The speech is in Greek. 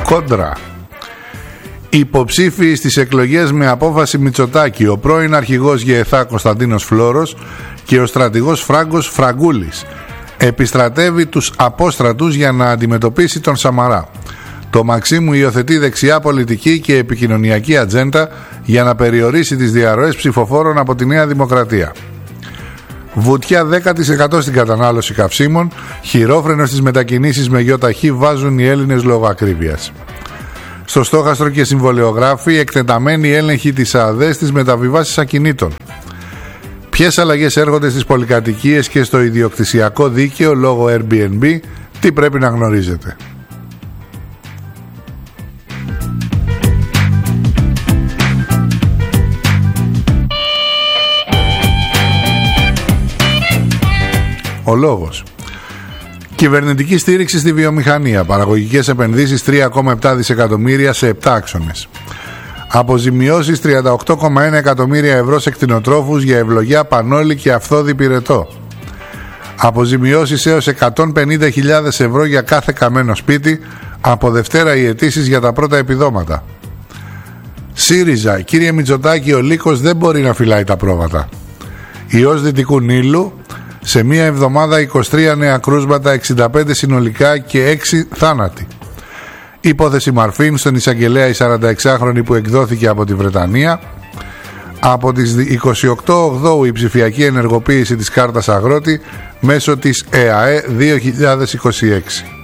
Κόντρα. Υποψήφιοι στις εκλογές με απόφαση Μητσοτάκη, ο πρώην αρχηγός ΓΕΘΑ Κωνσταντίνος Φλόρος και ο στρατηγός Φράγκος Φραγκούλης. Επιστρατεύει τους απόστρατους για να αντιμετωπίσει τον Σαμαρά. Το Μαξίμου υιοθετεί δεξιά πολιτική και επικοινωνιακή ατζέντα για να περιορίσει τις διαρροές ψηφοφόρων από τη Νέα Δημοκρατία. Βουτιά 10% στην κατανάλωση καυσίμων, χειρόφρενο στις μετακινήσεις με γιοταχή βάζουν οι Έλληνες λόγω ακρίβειας. Στο στόχαστρο και συμβολιογράφοι, εκτεταμένη έλεγχη της ΑΔΕ στις μεταβιβάσεις ακινήτων. Ποιες αλλαγές έρχονται στις πολυκατοικίες και στο ιδιοκτησιακό δίκαιο λόγω Airbnb, τι πρέπει να γνωρίζετε. Ο λόγος. Κυβερνητική στήριξη στη βιομηχανία. Παραγωγικές επενδύσεις 3,7 δισεκατομμύρια σε 7 άξονες. Αποζημιώσεις 38,1 εκατομμύρια ευρώ σε κτηνοτρόφους για ευλογιά, πανόλη και αυθόδη πυρετό. Αποζημιώσεις έως 150.000 ευρώ για κάθε καμένο σπίτι. Από Δευτέρα οι αιτήσεις για τα πρώτα επιδόματα. ΣΥΡΙΖΑ. Κύριε Μητσοτάκη, ο λύκος δεν μπορεί να φυλάει τα πρόβατα. Ιός Δυτικού Νείλου. Σε μία εβδομάδα 23 νέα κρούσματα, 65 συνολικά και 6 θάνατοι. Υπόθεση Μαρφίν στον εισαγγελέα η 46χρονη που εκδόθηκε από τη Βρετανία. Από τις 28 Οκτώου η ψηφιακή ενεργοποίηση της κάρτας αγρότη μέσω της ΕΑΕ 2026.